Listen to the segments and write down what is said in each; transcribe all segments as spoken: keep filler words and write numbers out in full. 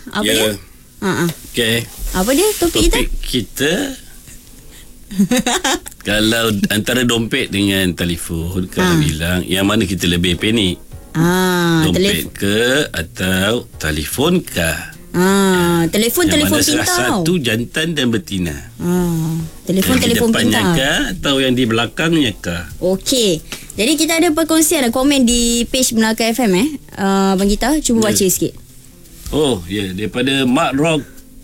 Apa Ya. dia? Ha-ha. Okay. Apa dia topik, Topik kita kalau antara dompet dengan telefon, kalau Ha. hilang, yang mana kita lebih panik? Ah, Dompet telefon. ke atau telefon ke? Ah, telefon Yang telefon mana salah pintar. satu jantan dan betina? Ah, telefon Yang telefon di depannya pintar. ke atau yang di belakangnya ke? Okey. Jadi kita ada perkongsian komen di page Melaka F M eh. Uh, Abang Gita cuba Ya. baca sikit. Oh, ya, daripada Mak Rock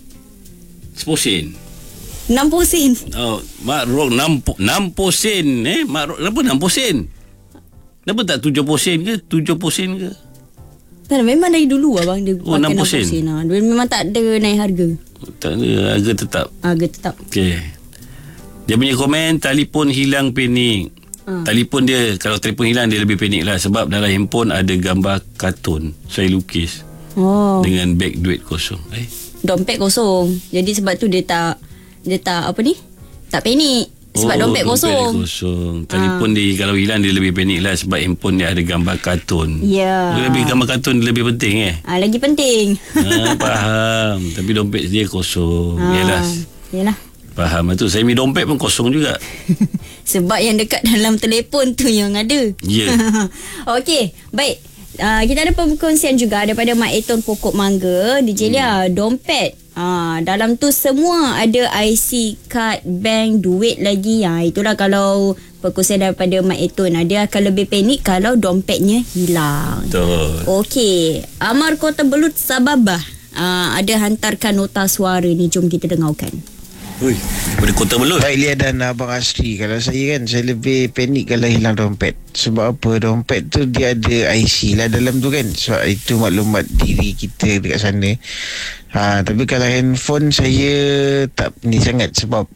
sepuluh sen. enam puluh sen. Oh, Mak Rock enam puluh sen eh. Mak Rock kenapa enam puluh sen? Kenapa tak tujuh puluh sen ke? tujuh puluh sen ke? Tak, memang dari dulu abang dia Oh, pakai enam puluh sen. sen. Ah. Dia memang tak ada naik harga. Tak ada, harga tetap. Harga tetap. Okey. Dia punya komen, telefon hilang panik. Ha. Telefon dia, kalau telefon hilang dia lebih panik lah. Sebab dalam handphone ada gambar kartun. Saya lukis. Oh. Dengan beg duit kosong. Eh? Dompet kosong. Jadi sebab tu dia tak dia tak apa ni? Tak panik. Sebab oh, dompet kosong. Dompet kosong. Telefon dia kalau hilang dia lebih panik lah. Sebab handphone dia ada gambar kartun. Ya. Lebih gambar kartun dia lebih penting eh. Ah, lagi penting. ha, faham. Tapi dompet dia kosong. Ah, Yalah. Yalah. Faham tu. Saya punya dompet pun kosong juga. Sebab yang dekat dalam telefon tu yang ada. Ya. Okey, baik. Uh, kita ada perkongsian juga daripada Mak Eton Pokok Mangga. D J Lia, hmm. dompet. Uh, dalam tu semua ada I C, kad, bank, duit lagi. Ha, itulah kalau perkongsian daripada Mak Eton. Dia akan lebih panik kalau dompetnya hilang. Betul. Okey, Amar Kota Belut Sababah uh, ada hantarkan nota suara ni. Jom kita dengarkan. Ui, daripada Kota Belut. Baik Lia dan Abang Asri, kalau saya kan, saya lebih panik kalau hilang dompet. Sebab apa? Dompet tu dia ada I C lah dalam tu kan. Sebab itu maklumat diri kita dekat sana. Ha, tapi kalau handphone saya tak ni sangat. Sebab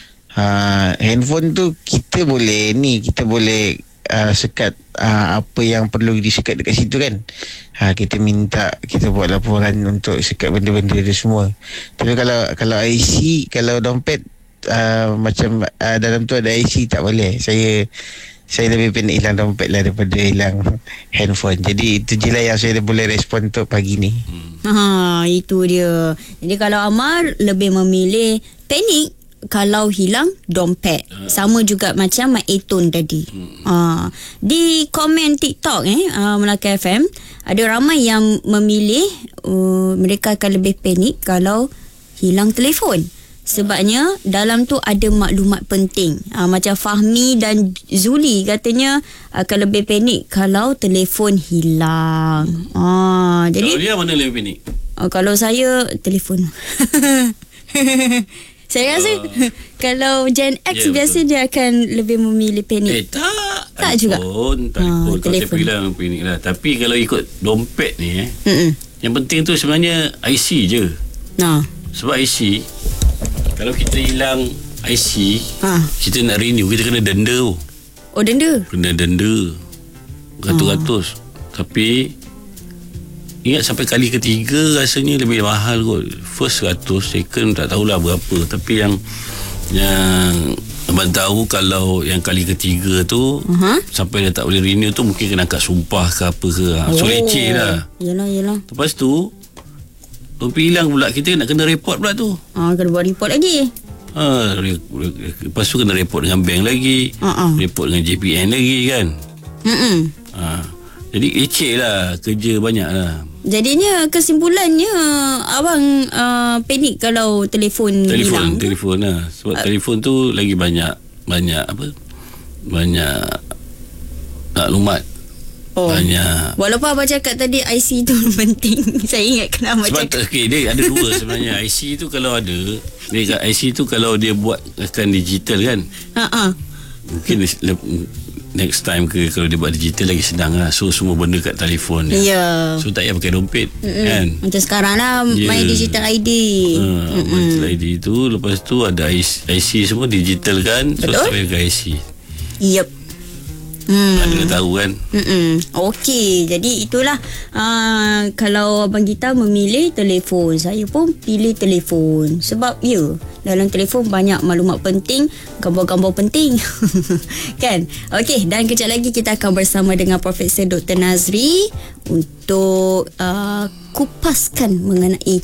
ha, handphone tu kita boleh ni, kita boleh uh, sekat uh, apa yang perlu disekat dekat situ kan. Ha, kita minta, kita buat laporan untuk sekat benda-benda tu semua. Tapi kalau kalau I C, kalau dompet uh, macam uh, dalam tu ada I C, tak boleh. Saya saya lebih panik hilang dompet lah daripada hilang handphone. Jadi itu je lah yang saya boleh respon untuk pagi ni. Ha, itu dia. Jadi kalau Amar lebih memilih panik kalau hilang dompet. Sama juga macam Mak Eton tadi. Ha, di komen TikTok eh uh, Melaka F M ada ramai yang memilih uh, mereka akan lebih panik kalau hilang telefon. Sebabnya dalam tu ada maklumat penting. Ha, macam Fahmi dan Zuli katanya akan lebih panik kalau telefon hilang. Ha, jadi Kalau dia mana lebih panik? uh, kalau saya telefon. Saya rasa uh, kalau Gen X ya, biasa betul. dia akan lebih memilih panik. Eh tak. Tak juga? Telefon, telefon. Ah, Kalau telefon. telefon hilang panik lah. Tapi kalau ikut dompet ni eh, Mm-mm. yang penting tu sebenarnya I C je. Nah. Sebab I C, kalau kita hilang I C, Ha. kita nak renew, kita kena denda tu. Oh, denda. Kena denda ratus-ratus. Tapi ingat sampai kali ketiga rasanya lebih mahal kot. First seratus, second tak tahulah berapa. Tapi yang yang abang tahu kalau yang kali ketiga tu Uh-huh. sampai dah tak boleh renew tu mungkin kena angkat sumpah ke apa ke. Ha, so leceh lah. Yelah, yelah. Lepas tu dompet hilang pula, kita nak kena report pula tu. Ah, kena buat report lagi. Ha, re- re- lepas tu kena report dengan bank lagi. Uh-uh. Report dengan J P N lagi kan. Mm-mm. Ha, jadi leceh lah, kerja banyak lah. Jadinya kesimpulannya abang uh, panik kalau telefon, hilang. Telefon, telefon lah. Sebab uh, telefon tu lagi banyak banyak apa? Banyak maklumat. Oh. Banyak. Walaupun abang cakap tadi I C tu penting. Saya ingat kena abang Sebab cakap. okay, dia ada dua sebenarnya. I C tu kalau ada, dia I C tu kalau dia buat akan digital kan. Ha-ha. Mungkin next time ke kalau dia buat digital lagi senang lah. So semua benda kat telefon dia. Ya. So tak payah pakai dompet. Mm-mm. Kan. Macam sekarang lah Ya. main digital I D. Ha, digital I D tu. Lepas tu ada I C semua digital kan. So Betul. tak payah pakai I C. Yep. Hmm. Ada dah tahu kan. Mm-mm. Okey, jadi itulah uh, kalau Abang Gita memilih telefon, saya pun pilih telefon. Sebab ya, dalam telefon banyak maklumat penting, gambar-gambar penting. Kan? Okey, dan kejap lagi kita akan bersama dengan Profesor Doktor Nazri untuk uh, kupaskan mengenai